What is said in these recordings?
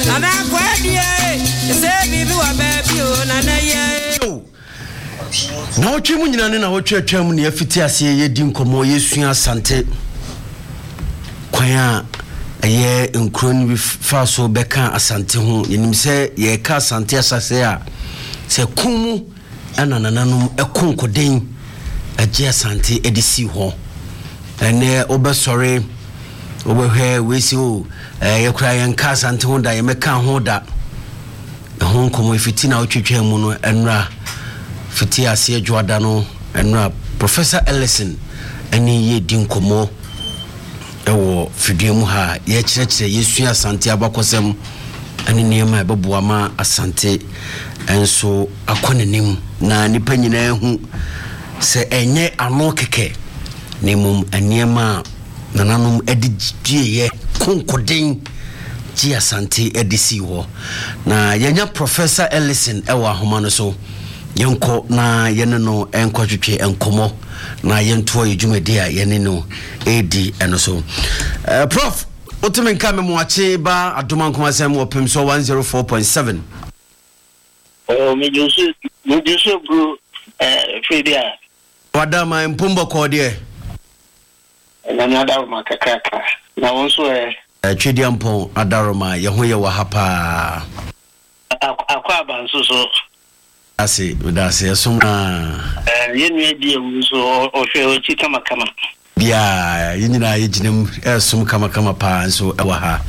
Na oche mu nyina ne na oche atwam ne afiti ase ye di nkomo yesua asante kwaya ye nkron bi fa so beka asante ho yenim se ye ka asante asase a se kumu ananananum ekonkoden age asante edisi ho ene obesore obehwe wesi o ye kura ye nka asante ho da ye meka ho da ho nkomo afiti na otwetwa mu no enra fiti ase juada no enra Professor Ellison ani ye di nkomo ewo fidie mu ha ye kyerɛkyerɛ yesua asante abakosem ani niema ebeboa ma asante enso akonenim na nipa nyina ehu se enye ano keke nemum aniema nananom edigye ye konkoden ji asante edisi ho na yenya Professor Ellison ewo ahoma no so yenko na yene no enko twetwe enkomo na yento yedwumadi a yene no edi eno so prof otumen ka me moache ba adoma nkomasem opem so 104.7 me jusu bro fedia wadama mpumbo ko de na nada makakaka na wonso twedia mpon adaroma ye ho ye wa hapa akwa banso so asi udasi yasoma yenu edi so ohwe ochi kama bia yinina yeginem esum kama pa nso ewa ha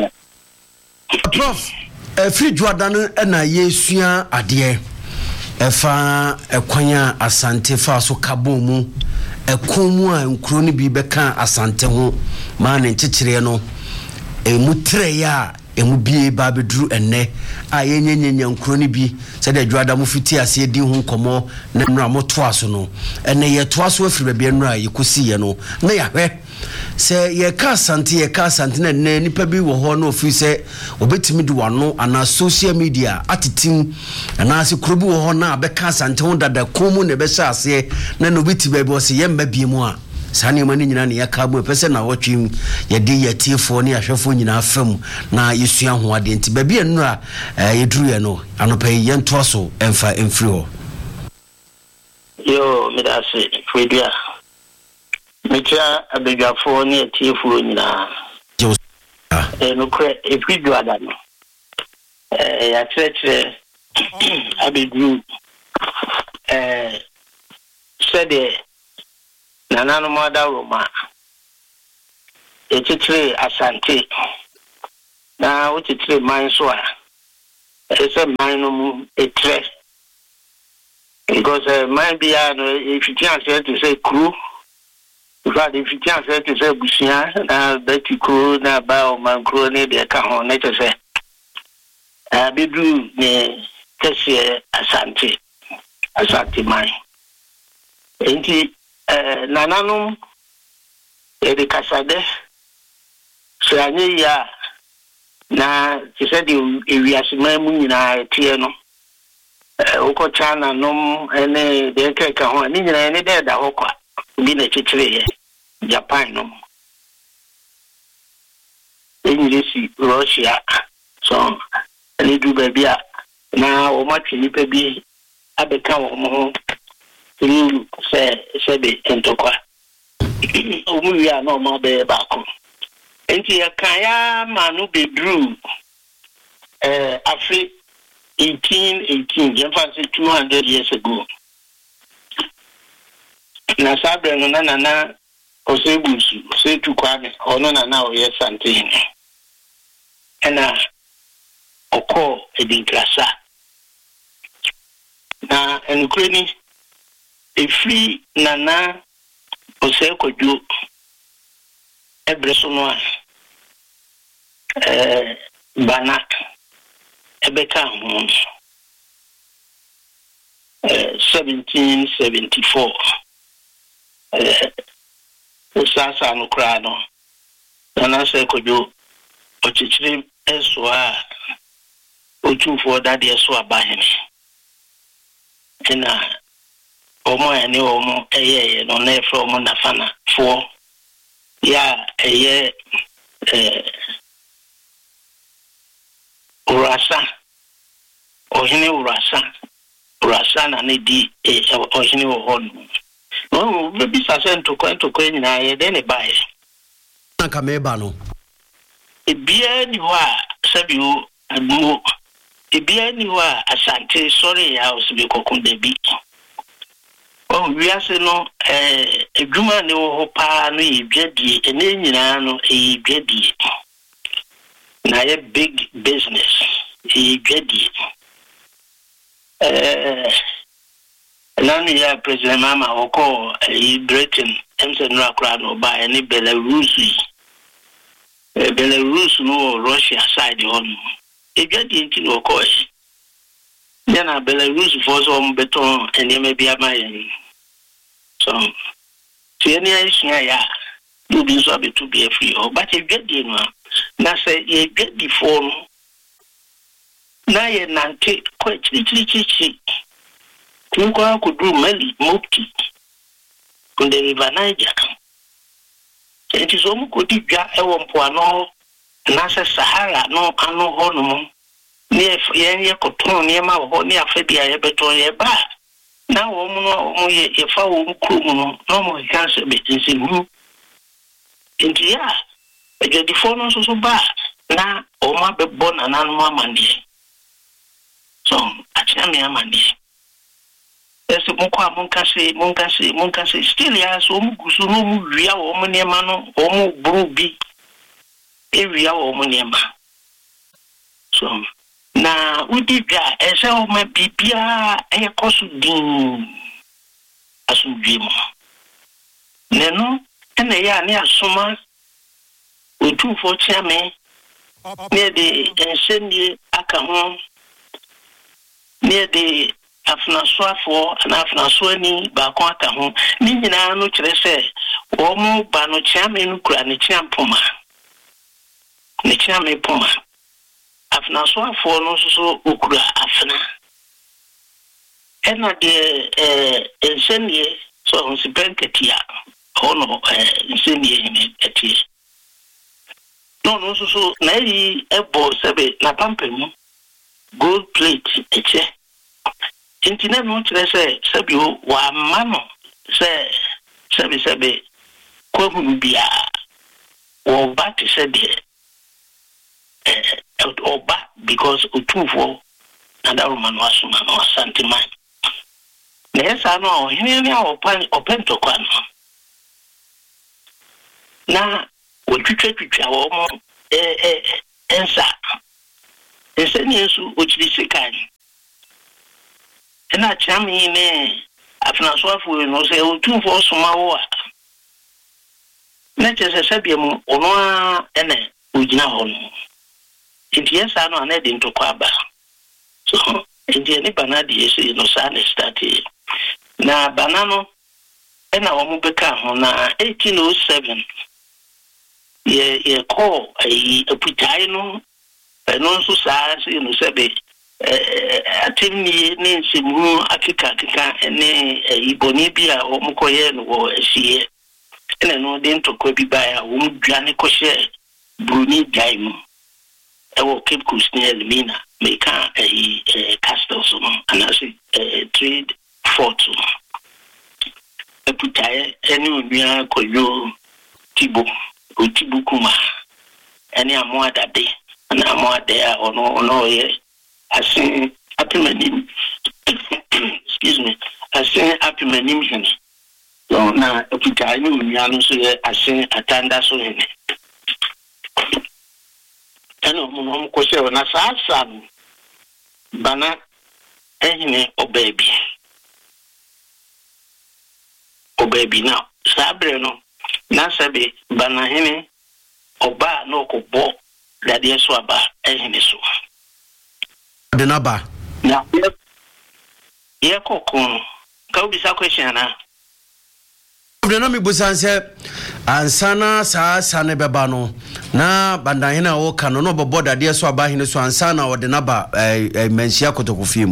prof free juadan na yesua ade efa ekwanya asante fa so kabomu ekomu a nkuro ni bi beka asante ho ma ne nkyekere no emutre ya emubie ba beduru enne a yenyenyenye nkuro ni bi se de juada mu fiti ase di hu nkomo na nra moto aso no enne ye to aso afiri ba nra yekusi ye no na ya hwe se ye ka asante na ne nipa bi wo ho na ofi se obetimi di wano ana social media atitim ana ase krobi wo ho na abeka asante ho dada komu ne be sha ase na no biti ba bi o se ye mba bi mu a sani mani nyina ne yakabu pese na wotwim ye de yatifo ne ahwefo nyina afam na yesua ho ade nti ba bia nnura yeduru ye no anopa ye nto so emfa emfiri ho yo midase fwedia mecha abegafo ne yatifo nyina no kre efidu adano ya tretre abegru sede nanano mada roma etitire asante na otitire manso a ese manu mu etre because man bia no if you can't say to say crew if you can't say to say busia na beti crew na ba o man crew ne de ka ho na che say abidu ne kese asante man enti nananum edikasade so anye ya na tisedi ewiasema mu nyina tie no oko chana nom ene de keka ho ni nyina ene de da hokwa bi na chichire ye Japan nom English Russia so ene du bia na o ma twini pa bi abeka wo mo ni se be entokwa omu ya no ma be baako enti ya kan ya manu bedru afri 1818 jemfansi 200 years ago na sabre no na osebusu osetu kwame ono na o yesante ena oko edinklasa na enukreni efi nana osekoju ebresono bana ebeka ho 1774 usasa no krano nana sekoju ochichiri eso a otufo dade eso abahene ena omo ene omo eye no na efro omo na fana fo ya eye urasa ohene urasa na ne di ohene wo hon no be bisa se ntokwa nyina ye de ne bae na ka meba no ebia ni ho a sabiu admo ebia ni ho a asante sorry ya osbi kokunde bi wiase no edwuma ne wo pa no yedwadie ene nyina no yedwadie na ye big business yedwadie nani ya president mama oko Britain emse akra no ba ene Belarus no Russia side on yedwadie nti no oko yana Belarus for some beton ene me bia mai so tieni aishia ya you be so be to be free or but you get the no na say you get the phone na ye nante ko chichi kunko akudu mali mopti kunde river Niger enti so mu ko di dwa e wo mpoano na say Sahara no ano ho no ne ye koton ne ma ho ne afebia ye beton ye ba na wo mu no ye fa wo mu krum no mo cancer be nsimu enti ya e di phone so ba na o ma be bona na no amande so acha me amande ese mo kwa mo nkase still ya so mu gusu no mu wia wo mo ne ma no o mu buru bi e wia wo mo ne ma so na udidwa ese o ma bibia e kosu din asudwemo neno ene ya ne asoma otufo chiame ne de ensendi aka ho ne de afnasoafo na afnasoani ba ko aka ho ni nyina no kire se wo mu ba no chiame no kura ne chiampoma ne chiame poma afna so afo no so okura afna ena de ensenie so on si benketia ono ensenie ni etie no so na yi ebo sebe na pampemu gold plate eche intina no kire se sebi wa mano se sebe ko hu bia wo bat se de oba because utufo and our man was sentiment yes I know here we are open to kwan na otwitwa wo ensa ensu ochiri sekan na chami ne afna so afu no se utufo soma wo a na chese sabiemu ono ene ugina ho no inti yesa no anedi ntokwaba so inti ni banadi yesi no sane start na banano ena wo mubeka ho na 1807 ye call aputai no so sa se no sebe atini ne nsimu akika ne iboni bia wo mkoye no wo ehie ena no de ntokwa bi ba ya wo mdwane kohye bruni daimu ewo Cape Coast near Limina meka castles and as trade fort eputai eni onua koyo tibu kuma eni amoada de na amoada ya ono ye asin apimanim excuse me asin apimanim hene so na eputai ni onua no so ye asin atanda so hene ano mo ko se na sa bana ehine obaby na sabre no na sabe bana hene oba no ko bo dade so aba ehine so de na ba na ye kokon ka obi sa question na na mi busanse ansana sa ne beba no na bandahina wo kano no bobo dade so aba hene so ansana wo de na ba mensia kotokofim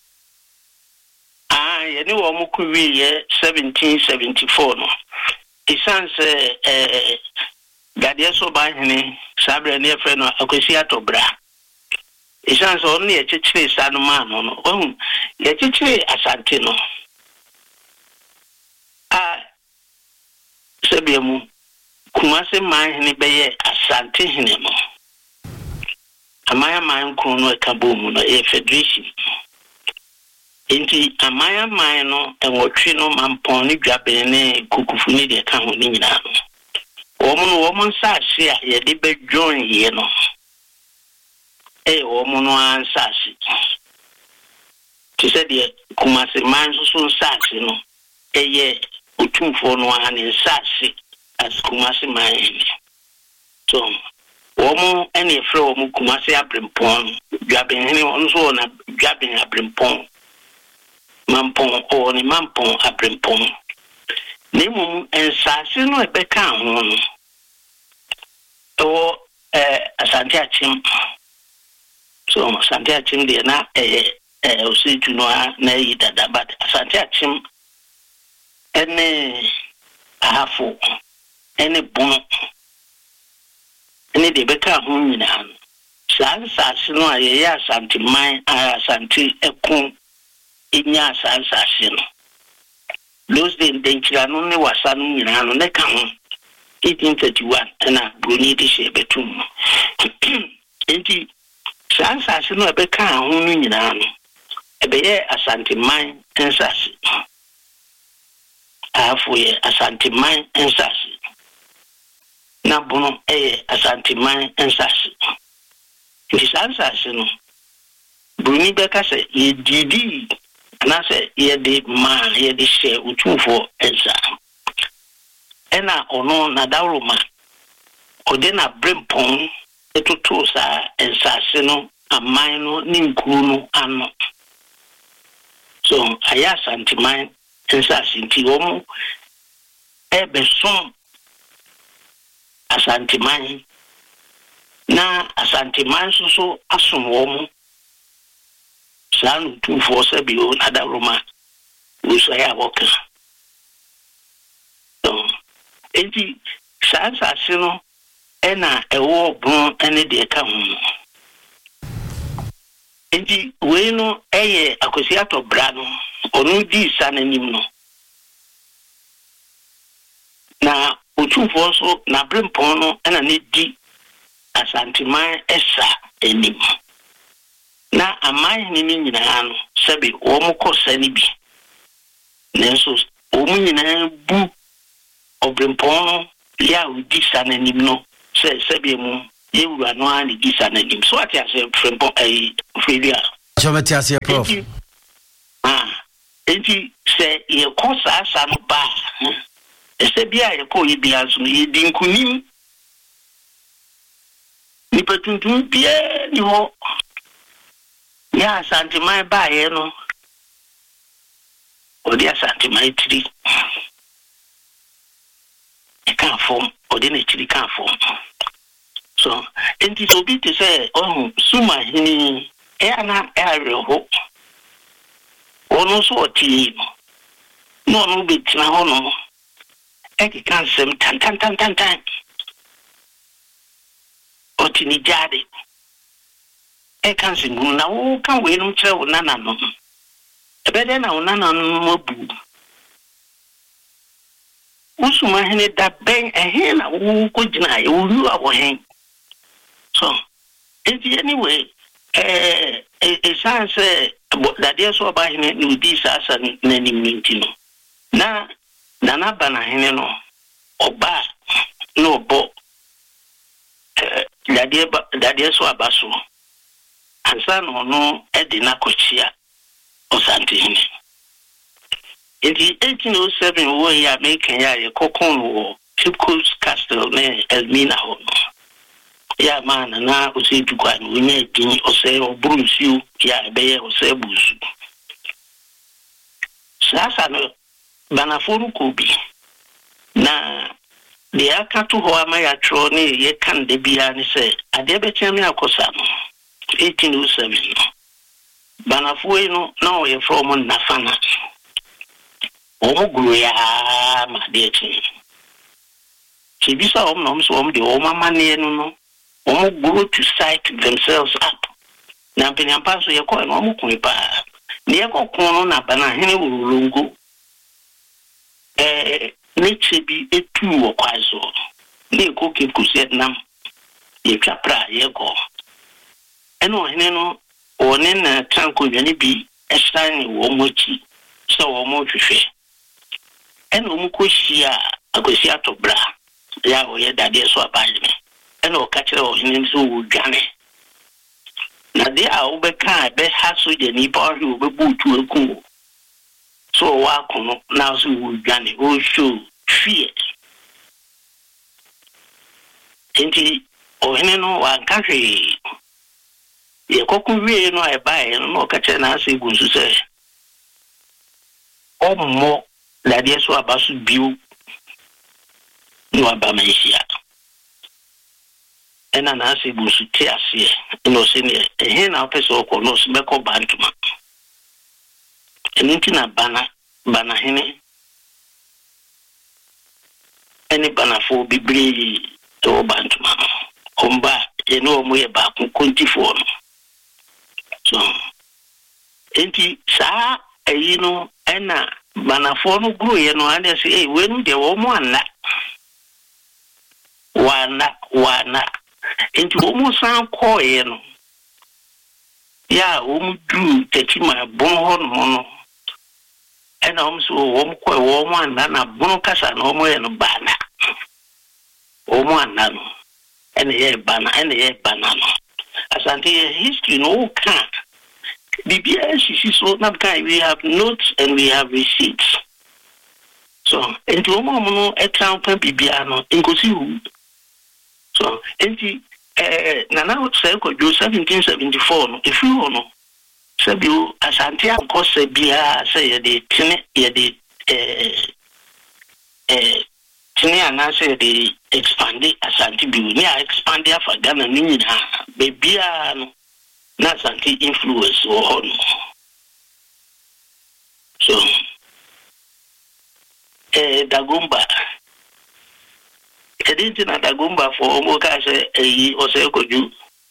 ye ni wo mu kuwi ye 1774 no isanse dade so ba hene sabre ne fe no akwesi atobra chance on the chichi sanman no. Oh, ye chichi asantino. Sebiemu Kumasi man ni beye asante hinemo. Amaya man kuno ekabomu no e federation. Inti amaya man no enwotwe no mampon ni dwabe ne kukufuni de ka ho ni nyina no. Womun sa hye a ye de be join ye no. Womun no ansa hye. Ti se de Kumasi man so sa hye no. Eye utumfo no an sa hye as Kumasi man. So womu ene frɛ womu Kumasi abrempon dwabe hene on so na dwabe abrempon mampon o ni mampon abrempon nemu ensase no ebeka ho no o asante achim so asante achim de na o se tuno na yi dada but asante achim ene ahafo ene bono ene de beka ho nyina asase no aye asante man asante ekun inya asase no those days denchira no ne wasa no nyina no ne ka ho 1831 na broni de she betum enti asase no beka ho no nyina no ebeye asante man ensase afoye asante man ensase na bono asante man ensase enti asase no broni beka se ye didi na se ye de man ye de she utufo ensa ena ono na dawroma ode na brempon etutu sa ensase no aman no ni nkuru no ano so aya santiman ensase nti omo ebeson asantiman na asantiman so asom omo san utufo se bi o na dawroma uso ya woka so enti asase no ena ewo bon ene de ka ho enti we no akosi ato bra no onu di sananim no na utufo so na brempon no ena ne di asantiman esa enim na amai ni nyina no sebi wo mo kosani bi nenso wo mo nyina bu obrempon ya udi sananim no sebi mu yewura no ani di sananim so ati ase frempon felia so meti ase prof enti se ye kosa asa no ba sebi a ye ko yibi azu ye dinkunim ni petuntum pie ni ho ya santimai ba ye no odi santimai 3 kan form odi na 3 kan form so enti so bi te say suma hini ana ho ono so oti no be tina ho no kan sem tan oti ni jade kan singu na wo kan we no kire wo nana no ebede na wo nana no mabu usuma hene da ben na wo ko gina ye wo ru awo hen so anyway chance that dey so ba hene ni di sasa na ni minti no na nana bana hene no oba no bo dadie so abaso ansa no edina kochia osante hene enti 1807 wo ya make ya ye kokon wo Chipco's Castle ne Elmina ho ya mana na osi dukwa no nya din ose obrunsiu ya beye ose busu sasa no banaforu kobi na de akatu ho amaya tro ne ye kan de bia ne se ade betia me akosa no 1807 banafoe no na o ye from nafana o guru ya ma de chi bisa no so de o mama ne no no guru to psych themselves up na mpanyampa so yɛkɔ no ɔmo kɔe paa ne yɛkɔ kɔn no na bana hene wurulungu ne chebi etu wɔ kwae so ne yɛkɔ Cape Coast nam yɛtwa pra yɛkɔ ɛna ɔhene no ɔne na tranko dwane bi ɛsan wɔ mo akyi sɛ wɔ mo hwehwɛ ɛna ɔmo kɔhyia akwasi atɔbra ya ɔyɛ dadeɛ so abaye me ɛna ɔka kyerɛ ɔhene so wɔdwane na de a wobɛka bɛha so gye nipa ɔhwe wobɛbu tu akum so ɔwɔ akono na so wɔdwane ɔhwɛ fear enti ɔhene no wanka hwee yɛkɔkɔ wie no a ɛbaeɛ no na ɔka kyerɛ na asɛ gu nso sɛ ɔmmɔ dadeɛ so aba so bio no aba manhyia ɛna na asɛ gu nso te aseɛ ɛna ɔsɛ ne ɛhe na wopɛ sɛ ɔkɔ no ɔsɛ bɛkɔ bantoma ɛno nti na bana hene ɛne banafo bebree ɛwɔ bantoma no ɔmba yɛne ɔmo yɛ baako kontifoɔ no so enti saa ayi no ɛna banafo no guruye no ande sɛ wenu de wo mo wana enti wo mo san kɔɛ no ya wo mo du tetima bon hɔ no ɛna wo mo so wo mo kɔɛ wo mo anna na bon kasa na wo mo yɛ no bana wo mo anna no ɛna yɛ bana no asante history no can BBS is so not kind. We have notes and we have receipts. So, and to no account Bibiano, Incosi. So, and Nana would say, 1774, if you know, Sabu, Asante, of course, Bia, say, the Tinia, say, the expanded Asante Bunia, expanded for Ghana, Nina, Babiano. Not something influence or on. So, Dagumba. I didn't know Dagumba for Omokase, a Oseko.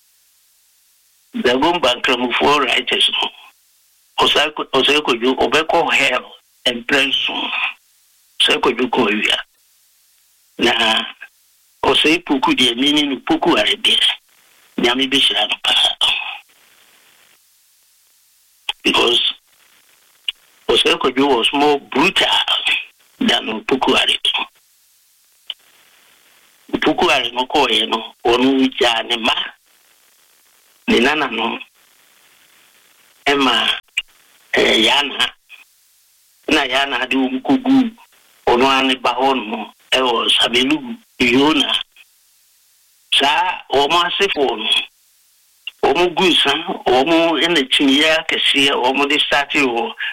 Dagumba Kramu writers. Oseko, Obeko hell and Prenson. Seko Korea. Na Ose Puku, the meaning Puku Arabia. Yami Bishano. Because Oseko was more brutal than Pukuari. Pukuari no koe no onu jane ma ni nana no ema yana na yana di umkugu onu ane bahon mo ewo sabelu yona sa omo asefo no omo gusa omo ene chinya kese omo de start wo